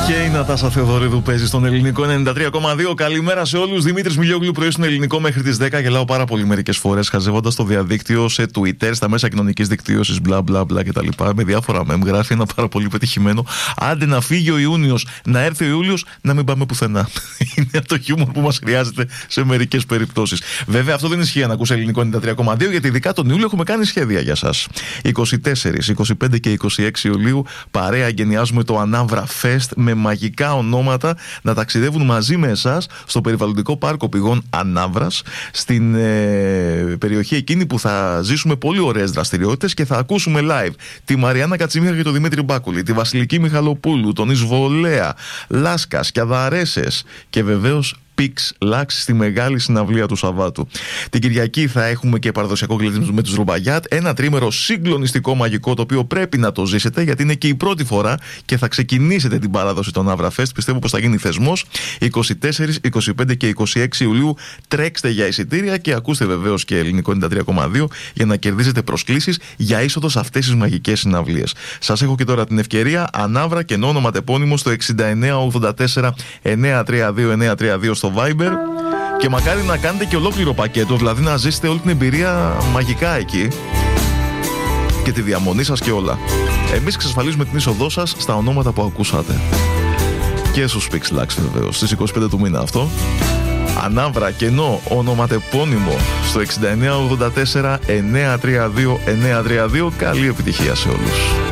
Και η Νατάσα Θεοδωρίδου παίζει στον ελληνικό 93,2. Καλημέρα σε όλους. Δημήτρης Μιλιόγλου, πρωί στον ελληνικό μέχρι τις 10. Γελάω πάρα πολύ μερικές φορές, χαζεύοντας το διαδίκτυο, σε Twitter, στα μέσα κοινωνικής δικτύωσης, μπλα μπλα μπλα κτλ. Με διάφορα μεμ. Γράφει ένα πάρα πολύ πετυχημένο. Άντε να φύγει ο Ιούνιος, να έρθει ο Ιούλιος, να μην πάμε πουθενά. Είναι το χιούμορ που μας χρειάζεται σε μερικές περιπτώσεις. Βέβαια, αυτό δεν ισχύει αν ακούς ελληνικό 93,2, γιατί ειδικά τον Ιούλιο έχουμε κάνει σχέδια για σας. 24, 25 και 26 Ιουλίου, παρέα εγκαινιάζουμε το Ανάβρα Fest με μαγικά ονόματα να ταξιδεύουν μαζί με εσάς στο περιβαλλοντικό πάρκο πηγών Ανάβρας, στην περιοχή εκείνη που θα ζήσουμε πολύ ωραίες δραστηριότητες και θα ακούσουμε live τη Μαριάννα Κατσιμίχα και τον Δημήτρη Μπάκουλη, τη Βασιλική Μιχαλοπούλου, τον Ισβολέα, Λάσκας, Κιαδαρέσες και βεβαίως Πίξ Λάξ στη μεγάλη συναυλία του Σαββάτου. Την Κυριακή θα έχουμε και παραδοσιακό γλέντι με τους Ρουμπαγιάτ. Ένα τρίμερο συγκλονιστικό μαγικό, το οποίο πρέπει να το ζήσετε, γιατί είναι και η πρώτη φορά και θα ξεκινήσετε την παράδοση των Avra Fest. Πιστεύω πως θα γίνει θεσμός. 24, 25 και 26 Ιουλίου τρέξτε για εισιτήρια και ακούστε βεβαίως και ελληνικό 93,2 για να κερδίσετε προσκλήσεις για είσοδο σε αυτές τις μαγικές συναυλίες. Σας έχω και τώρα την ευκαιρία. Ανάβρα και όνομα τεπώνυμο στο 6984 932 στο Viber, και μακάρι να κάνετε και ολόκληρο πακέτο, δηλαδή να ζήσετε όλη την εμπειρία μαγικά εκεί και τη διαμονή σας και όλα. Εμείς εξασφαλίζουμε την είσοδό σας στα ονόματα που ακούσατε και στους Pix Lux βεβαίως στις 25 του μήνα αυτό. Ανάβρα κενό ονοματεπώνυμο στο 6984 932 932. Καλή επιτυχία σε όλους.